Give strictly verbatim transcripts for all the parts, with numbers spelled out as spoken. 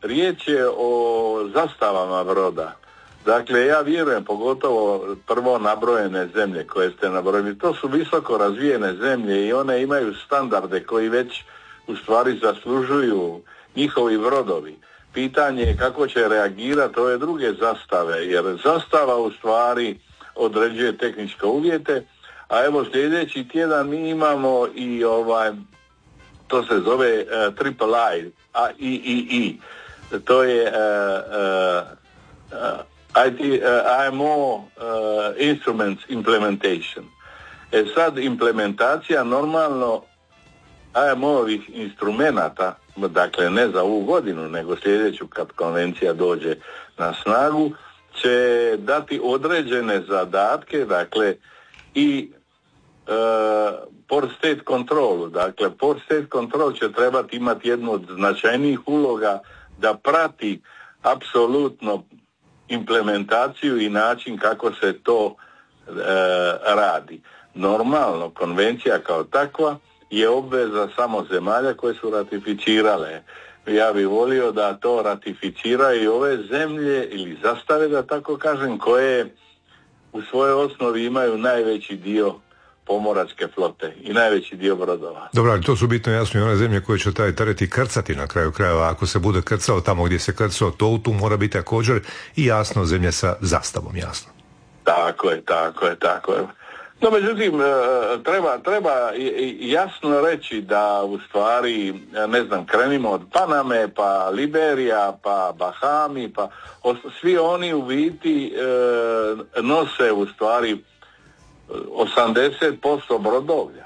riječ je o zastavama broda. Dakle, ja vjerujem, pogotovo prvo nabrojene zemlje koje ste nabrojili, to su visoko razvijene zemlje i one imaju standarde koji već u stvari zaslužuju njihovi brodovi. Pitanje je kako će reagirati ove druge zastave, jer zastava u stvari određuje tehničke uvjete, a evo sljedeći tjedan mi imamo i ovaj, to se zove uh, Triple I, a, I, I, I. To je uh, uh, I T, uh, I M O uh, Instruments Implementation. E sad, implementacija normalno I M O-ovih instrumenata, dakle ne za ovu godinu, nego sljedeću kad konvencija dođe na snagu, će dati određene zadatke, dakle i e, Port State Control. Dakle, Port State Control će trebati imati jednu od značajnijih uloga da prati apsolutno implementaciju i način kako se to e, radi. Normalno, konvencija kao takva je obveza samo zemalja koje su ratificirale. Ja bih volio da to ratificiraju i ove zemlje ili zastave, da tako kažem, koje u svojoj osnovi imaju najveći dio pomoračke flote i najveći dio brodova. Dobro, ali to su bitno jasno i one zemlje koje će taj teret i krcati na kraju krajeva. Ako se bude krcao tamo gdje se krcao, to tu mora biti također i jasno zemlje sa zastavom, jasno. Tako je, tako je, tako je. No, međutim, treba, treba jasno reći da u stvari, ne znam, krenimo od Paname, pa Liberija, pa Bahami, pa svi oni u biti e, nose u stvari osamdeset posto brodovlja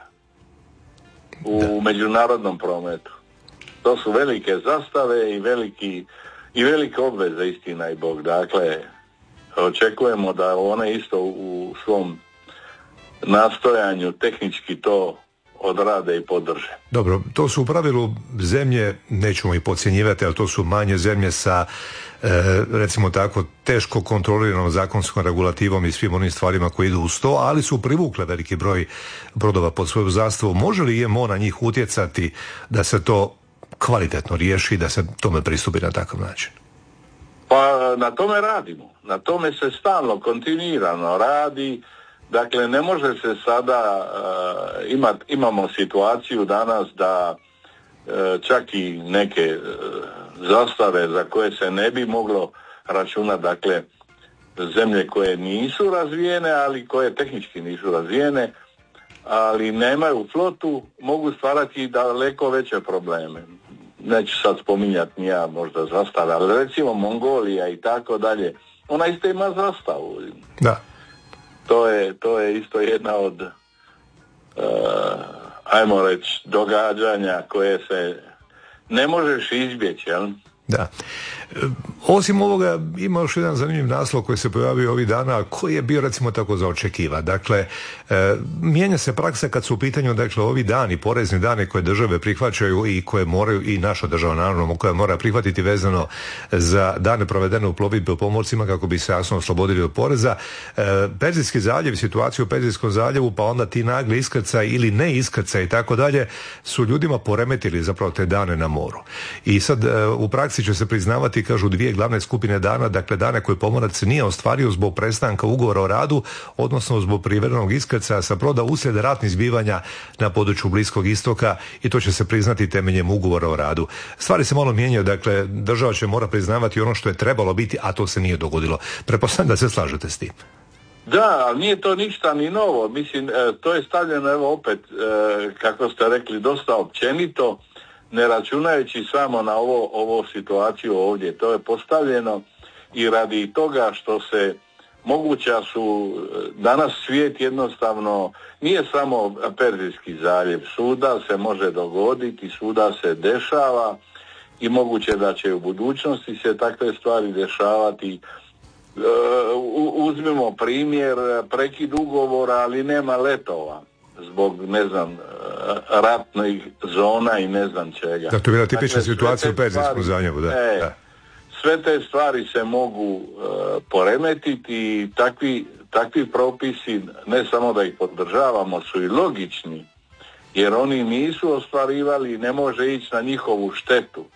u da. međunarodnom prometu. To su velike zastave i veliki i velike obveze, istina i Bog. Dakle, očekujemo da one isto u svom nastojanju tehnički to odrade i podrže. Dobro, to su u pravilu zemlje, nećemo ih podcjenjivati, ali to su manje zemlje sa e, recimo tako teško kontroliranom zakonskom regulativom i svim onim stvarima koji idu uz to, ali su privukle veliki broj brodova pod svoju zastavu. Može li I M O na njih utjecati da se to kvalitetno riješi, da se tome pristupi na takav način? Pa na tome radimo. Na tome se stalno, kontinuirano radi. Dakle, ne može se sada uh, imat, imamo situaciju danas da uh, čak i neke uh, zastave za koje se ne bi moglo računati, dakle, zemlje koje nisu razvijene, ali koje tehnički nisu razvijene, ali nemaju flotu, mogu stvarati daleko veće probleme. Neću sad spominjati ni ja možda zastave, ali recimo Mongolija i tako dalje, ona isto ima zastavu. Da. To je, to je isto jedna od, uh, ajmo reći, događanja koje se ne možeš izbjeći, jel? Da. Osim ovoga ima još jedan zanimljiv naslov koji se pojavio ovih dana, koji je bio recimo tako za očekiva. Dakle, e, mijenja se praksa kad su u pitanju, dakle, ovi dani, porezni dani koje države prihvaćaju i koje moraju, i naša država naravno, koja mora prihvatiti vezano za dane provedene u plovidbi u pomorcima kako bi se jasno oslobodili od poreza. E, Perzijski zaljev, situaciju u Perzijskom zaljevu, pa onda ti nagli iskrcaj ili ne iskrcaj i tako dalje, su ljudima poremetili zapravo te dane na moru. I sad e, u praksi će se priznavati, kažu, dvije glavne skupine dana, dakle dane koje pomorac nije ostvario zbog prestanka ugovora o radu, odnosno zbog privremenog iskrcaja sa broda uslijed ratnih zbivanja na području Bliskog istoka, i to će se priznati temeljem ugovora o radu. Stvari se malo mijenjaju, dakle država će mora priznavati ono što je trebalo biti, a to se nije dogodilo. Pretpostavljam da se slažete s tim. Da, ali nije to ništa ni novo. Mislim, to je stavljeno, evo opet, kako ste rekli, dosta općenito, ne računajući samo na ovo, ovo situaciju ovdje. To je postavljeno i radi toga što se moguća su, danas svijet jednostavno nije samo Perzijski zaljev, svuda se može dogoditi, svuda se dešava i moguće da će u budućnosti se takve stvari dešavati. Uzmimo primjer, prekid ugovora, ali nema letova zbog, ne znam, ratnih zona i ne znam čega. Da, to je bila tipična dakle, situacija u Perzijskom zaljevu, da. E, da. Sve te stvari se mogu uh, poremetiti i takvi, takvi propisi, ne samo da ih podržavamo, su i logični, jer oni nisu ostvarivali, ne može ići na njihovu štetu.